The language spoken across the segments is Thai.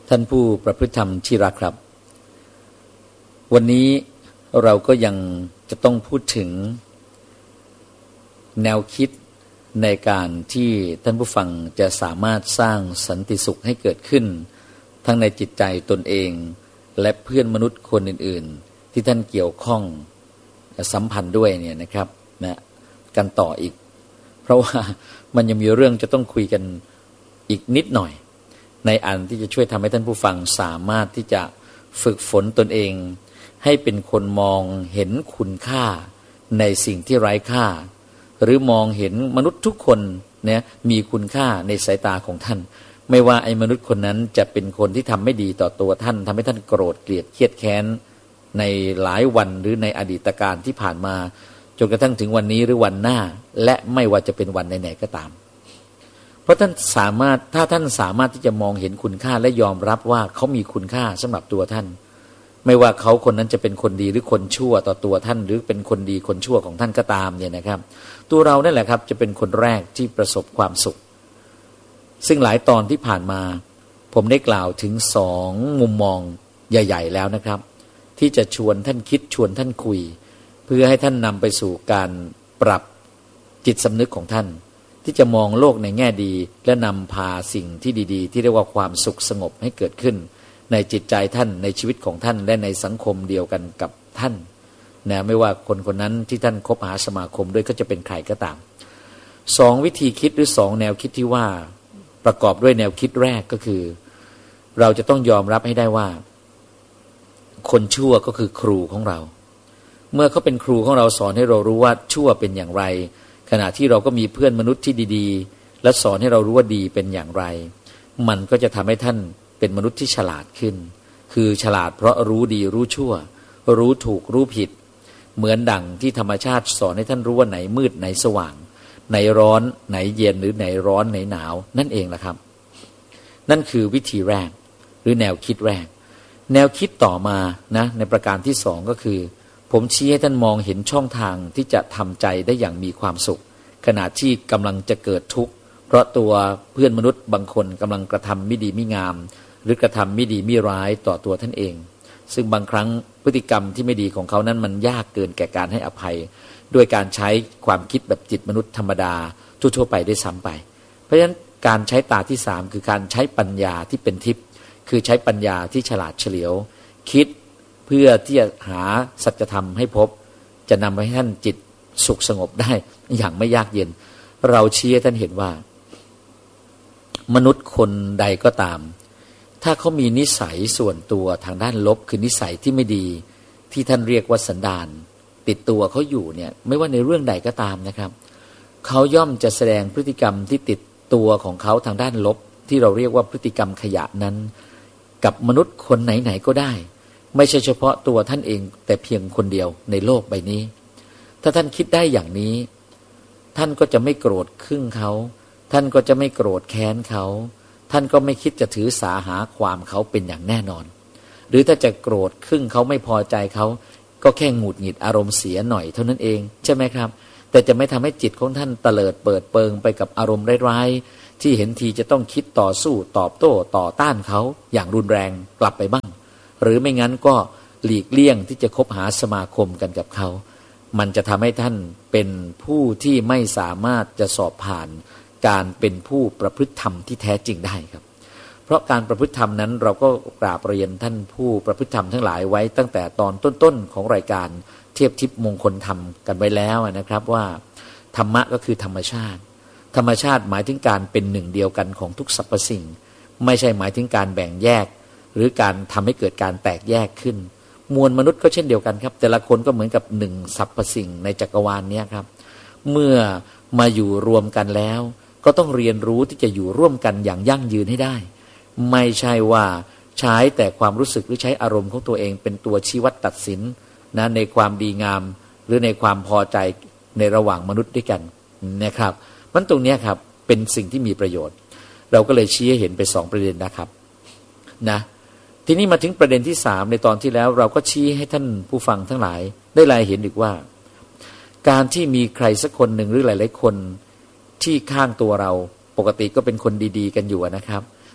ท่านผู้ประพฤติธรรมที่รักครับวันนี้เราก็ยังจะต้องพูดถึงแนวคิดในการที่ท่านผู้ฟังจะสามารถสร้างสันติสุขให้เกิดขึ้นทั้งในจิตใจตนเองและเพื่อนมนุษย์คนอื่นๆที่ท่านเกี่ยวข้องสัมพันธ์ด้วยเนี่ยนะครับนะกันต่ออีกเพราะว่ามันยังมีเรื่องจะต้องคุยกันอีกนิดหน่อยในอันที่จะช่วยทำให้ท่านผู้ฟังสามารถที่จะฝึกฝนตนเองให้เป็นคนมองเห็นคุณค่าในสิ่งที่ไร้ค่าหรือมองเห็นมนุษย์ทุกคนเนี่ยมีคุณค่าในสายตาของท่านไม่ว่าไอ้มนุษย์คนนั้นจะเป็นคนที่ทำไม่ดีต่อตัวท่านทำให้ท่านโกรธเกลียดเครียดแค้นในหลายวันหรือในอดีตการที่ผ่านมาจนกระทั่งถึงวันนี้หรือวันหน้าและไม่ว่าจะเป็นวันไหนๆก็ตามเพราะท่านสามารถถ้าท่านสามารถที่จะมองเห็นคุณค่าและยอมรับว่าเขามีคุณค่าสำหรับตัวท่านไม่ว่าเขาคนนั้นจะเป็นคนดีหรือคนชั่วต่อตัวท่านหรือเป็นคนดีคนชั่วของท่านก็ตามเนี่ยนะครับตัวเรานั่นแหละครับจะเป็นคนแรกที่ประสบความสุขซึ่งหลายตอนที่ผ่านมาผมได้กล่าวถึง2มุมมองใหญ่ๆแล้วนะครับที่จะชวนท่านคิดชวนท่านคุยเพื่อให้ท่านนำไปสู่การปรับจิตสำนึกของท่านที่จะมองโลกในแง่ดีและนำพาสิ่งที่ดีๆที่เรียกว่าความสุขสงบให้เกิดขึ้นในจิตใจท่านในชีวิตของท่านและในสังคมเดียวกันกับท่านนะไม่ว่าคนคนนั้นที่ท่านคบหาสมาคมด้วยก็จะเป็นใครก็ตาม2วิธีคิดหรือ2แนวคิดที่ว่าประกอบด้วยแนวคิดแรกก็คือเราจะต้องยอมรับให้ได้ว่าคนชั่วก็คือครูของเราเมื่อเขาเป็นครูของเราสอนให้เรารู้ว่าชั่วเป็นอย่างไรขณะที่เราก็มีเพื่อนมนุษย์ที่ดีๆและสอนให้เรารู้ว่าดีเป็นอย่างไรมันก็จะทำให้ท่านเป็นมนุษย์ที่ฉลาดขึ้นคือฉลาดเพราะรู้ดีรู้ชั่วรู้ถูกรู้ผิดเหมือนดั่งที่ธรรมชาติสอนให้ท่านรู้ว่าไหนมืดไหนสว่างไหนร้อนไหนเย็นหรือไหนร้อนไหนหนาวนั่นเองแหละครับนั่นคือวิธีแรกหรือแนวคิดแรกแนวคิดต่อมานะในประการที่2ก็คือผมชี้ให้ท่านมองเห็นช่องทางที่จะทำใจได้อย่างมีความสุขขณะที่กำลังจะเกิดทุกข์เพราะตัวเพื่อนมนุษย์บางคนกำลังกระทำไม่ดีไม่งามหรือกระทำไม่ดีไม่ร้ายต่อตัวท่านเองซึ่งบางครั้งพฤติกรรมที่ไม่ดีของเขานั้นมันยากเกินแก่การให้อภัยด้วยการใช้ความคิดแบบจิตมนุษย์ธรรมดาทั่วๆไปได้ซ้ำไปเพราะฉะนั้นการใช้ตาที่3คือการใช้ปัญญาที่เป็นทิพย์คือใช้ปัญญาที่ฉลาดเฉลียวคิดเพื่อที่จะหาสัจธรรมให้พบจะนำให้ท่านจิตสุขสงบได้อย่างไม่ยากเย็นเราชี้ให้ท่านเห็นว่ามนุษย์คนใดก็ตามถ้าเขามีนิสัยส่วนตัวทางด้านลบคือนิสัยที่ไม่ดีที่ท่านเรียกว่าสันดานติดตัวเขาอยู่เนี่ยไม่ว่าในเรื่องใดก็ตามนะครับเขาย่อมจะแสดงพฤติกรรมที่ติดตัวของเขาทางด้านลบที่เราเรียกว่าพฤติกรรมขยะนั้นกับมนุษย์คนไหนๆก็ได้ไม่ใช่เฉพาะตัวท่านเองแต่เพียงคนเดียวในโลกใบนี้ถ้าท่านคิดได้อย่างนี้ท่านก็จะไม่โกรธเคืองเขาท่านก็จะไม่โกรธแค้นเขาท่านก็ไม่คิดจะถือสาหาความเขาเป็นอย่างแน่นอนหรือถ้าจะโกรธเคืองเขาไม่พอใจเขาก็แค่หงุดหงิดอารมณ์เสียหน่อยเท่านั้นเองใช่ไหมครับแต่จะไม่ทำให้จิตของท่านเตลิดเปิดเปิงไปกับอารมณ์ร้ายๆที่เห็นทีจะต้องคิดต่อสู้ตอบโต้ต่อต้านเขาอย่างรุนแรงกลับไปบ้างหรือไม่งั้นก็หลีกเลี่ยงที่จะคบหาสมาคมกันกับเขามันจะทำให้ท่านเป็นผู้ที่ไม่สามารถจะสอบผ่านการเป็นผู้ประพฤติธรรมที่แท้จริงได้ครับเพราะการประพฤติธรรมนั้นเราก็กราบเรียนท่านผู้ประพฤติธรรมทั้งหลายไว้ตั้งแต่ตอนต้นๆของรายการเทียบทิพย์มงคลธรรมกันไว้แล้วนะครับว่าธรรมะก็คือธรรมชาติธรรมชาติหมายถึงการเป็นหนึ่งเดียวกันของทุกสรรพสิ่งไม่ใช่หมายถึงการแบ่งแยกหรือการทำให้เกิดการแตกแยกขึ้นมวลมนุษย์ก็เช่นเดียวกันครับแต่ละคนก็เหมือนกับหนึ่งสรรพสิ่งในจักรวาลนี้ครับเมื่อมาอยู่รวมกันแล้วก็ต้องเรียนรู้ที่จะอยู่ร่วมกันอย่างยั่งยืนให้ได้ไม่ใช่ว่าใช้แต่ความรู้สึกหรือใช้อารมณ์ของตัวเองเป็นตัวชี้วัดตัดสินนะในความดีงามหรือในความพอใจในระหว่างมนุษย์ด้วยกันนะครับมันตรงนี้ครับเป็นสิ่งที่มีประโยชน์เราก็เลยชี้ให้เห็นไป2ประเด็นนะครับนะทีนี้มาถึงประเด็นที่3ในตอนที่แล้วเราก็ชี้ให้ท่านผู้ฟังทั้งหลายได้รายเห็นอีกว่าการที่มีใครสักคนหนึ่งหรือหลายๆคนที่ข้างตัวเราปกติก็เป็นคนดีๆกันอยู่นะครับ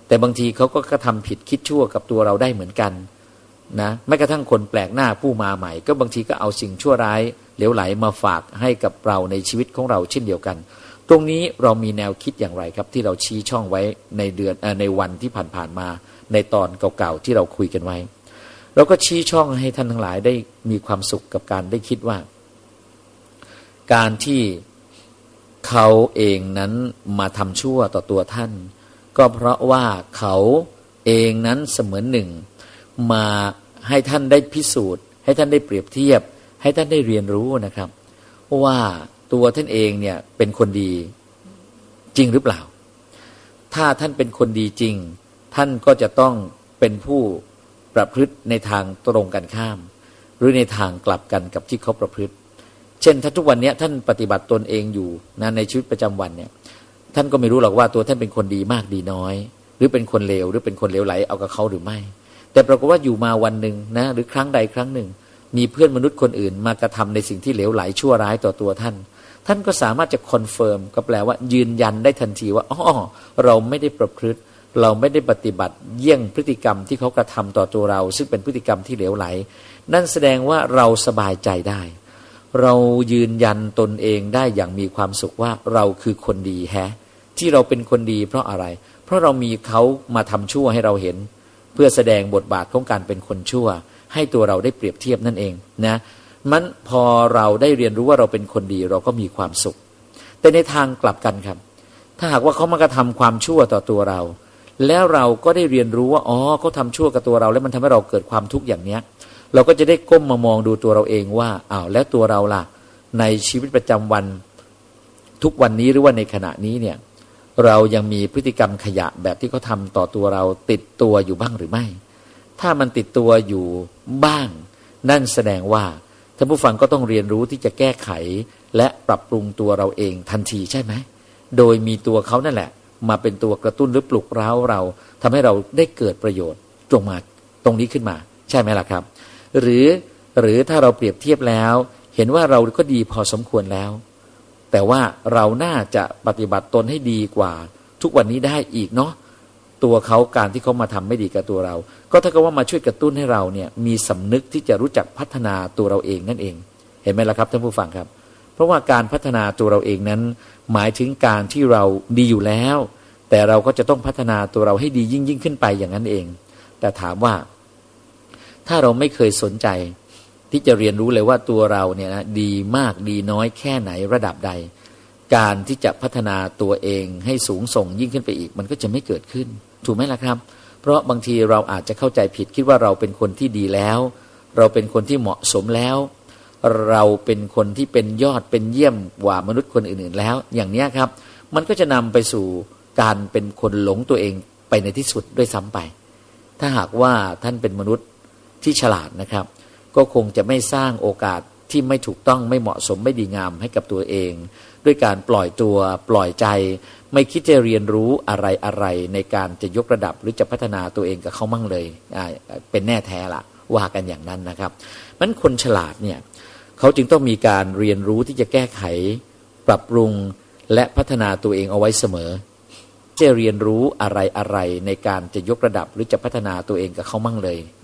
แต่บางทีเขาก็กระทำผิดคิดชั่วกับตัวเราได้เหมือนกันนะแม้กระทั่งคนแปลกหน้าผู้มาใหม่ก็บางทีก็เอาสิ่งชั่วร้ายเหลวไหลมาฝากให้กับเราในชีวิตของเราเช่นเดียวกันตรงนี้เรามีแนวคิดอย่างไรครับที่เราชี้ช่องไว้ในวันที่ผ่านๆมาในตอนเก่าๆที่เราคุยกันไว้เราก็ชี้ช่องให้ท่านทั้งหลายได้มีความสุขกับการได้คิดว่าการที่เขาเองนั้นมาทำชั่วต่อตัวท่านก็เพราะว่าเขาเองนั้นเสมือนหนึ่งมาให้ท่านได้พิสูจน์ให้ท่านได้เปรียบเทียบให้ท่านได้เรียนรู้นะครับว่าตัวท่านเองเนี่ยเป็นคนดีจริงหรือเปล่าถ้าท่านเป็นคนดีจริงท่านก็จะต้องเป็นผู้ประพฤติในทางตรงกันข้ามหรือในทางกลับกันกับที่เขาประพฤติเช่นถ้าทุกวันนี้ท่านปฏิบัติตนเองอยู่นะในชีวิตประจำวันเนี่ยท่านก็ไม่รู้หรอกว่าตัวท่านเป็นคนดีมากดีน้อยหรือเป็นคนเลวหรือเป็นคนเลวไหลเอากับเขาหรือไม่แต่ปรากฏว่าอยู่มาวันหนึ่งนะหรือครั้งใดครั้งหนึ่งมีเพื่อนมนุษย์คนอื่นมากระทำในสิ่งที่เหลวไหลชั่วร้ายต่อตัวท่านก็สามารถจะคอนเฟิร์มก็แปลว่ายืนยันได้ทันทีว่าอ๋อเราไม่ได้ประพฤติเราไม่ได้ปฏิบัติเยี่ยงพฤติกรรมที่เขากระทำต่อตัวเราซึ่งเป็นพฤติกรรมที่เหลวไหลนั่นแสดงว่าเราสบายใจได้เรายืนยันตนเองได้อย่างมีความสุขว่าเราคือคนดีแฮะที่เราเป็นคนดีเพราะอะไรเพราะเรามีเขามาทำชั่วให้เราเห็นเพื่อแสดงบทบาทของการเป็นคนชั่วให้ตัวเราได้เปรียบเทียบนั่นเองนะมันพอเราได้เรียนรู้ว่าเราเป็นคนดีเราก็มีความสุขแต่ในทางกลับกันครับถ้าหากว่าเขามากระทำความชั่วต่อตัวเราแล้วเราก็ได้เรียนรู้ว่าอ๋อเขาทำชั่วกับตัวเราแล้วมันทำให้เราเกิดความทุกข์อย่างเนี้ยเราก็จะได้ก้มมามองดูตัวเราเองว่าอ้าวแล้วตัวเราล่ะในชีวิตประจำวันทุกวันนี้หรือว่าในขณะนี้เนี่ยเรายังมีพฤติกรรมขยะแบบที่เขาทำต่อตัวเราติดตัวอยู่บ้างหรือไม่ถ้ามันติดตัวอยู่บ้างนั่นแสดงว่าท่านผู้ฟังก็ต้องเรียนรู้ที่จะแก้ไขและปรับปรุงตัวเราเองทันทีใช่ไหมโดยมีตัวเขานั่นแหละมาเป็นตัวกระตุ้นหรือปลุกเร้าเราทำให้เราได้เกิดประโยชน์ตรงนี้ขึ้นมาใช่ไหมล่ะครับหรือถ้าเราเปรียบเทียบแล้วเห็นว่าเราก็ดีพอสมควรแล้วแต่ว่าเราน่าจะปฏิบัติตนให้ดีกว่าทุกวันนี้ได้อีกเนาะตัวเขาการที่เขามาทำไม่ดีกับตัวเราก็ถ้าเกิดว่ามาช่วยกระตุ้นให้เราเนี่ยมีสำนึกที่จะรู้จักพัฒนาตัวเราเองนั่นเองเห็นไหมล่ะครับท่านผู้ฟังครับเพราะว่าการพัฒนาตัวเราเองนั้นหมายถึงการที่เราดีอยู่แล้วแต่เราก็จะต้องพัฒนาตัวเราให้ดียิ่งขึ้นไปอย่างนั้นเองแต่ถามว่าถ้าเราไม่เคยสนใจที่จะเรียนรู้เลยว่าตัวเราเนี่ยนะดีมากดีน้อยแค่ไหนระดับใดการที่จะพัฒนาตัวเองให้สูงส่งยิ่งขึ้นไปอีกมันก็จะไม่เกิดขึ้นถูกไหมล่ะครับเพราะบางทีเราอาจจะเข้าใจผิดคิดว่าเราเป็นคนที่ดีแล้วเราเป็นคนที่เหมาะสมแล้วเราเป็นคนที่เป็นยอดเป็นเยี่ยมกว่ามนุษย์คนอื่นๆแล้วอย่างนี้ครับมันก็จะนำไปสู่การเป็นคนหลงตัวเองไปในที่สุดด้วยซ้ำไปถ้าหากว่าท่านเป็นมนุษย์ที่ฉลาดนะครับก็คงจะไม่สร้างโอกาสที่ไม่ถูกต้องไม่เหมาะสมไม่ดีงามให้กับตัวเองด้วยการปล่อยตัวปล่อยใจไม่คิดจะเรียนรู้อะไรในการจะยกระดับหรือจะพัฒนาตัวเองกับเขามั่งเลยเป็นแน่แท้ละว่ากันอย่างนั้นนะครับมันคนฉลาดเนี่ยเขาจึงต้องมีการเรียนรู้ที่จะแก้ไขปรับปรุงและพัฒนาตัวเองเอาไว้เสมอจะเรียนรู้อะไรในการจะยกระดับหรือจะพัฒนาตัวเองกับเขามั่งเลย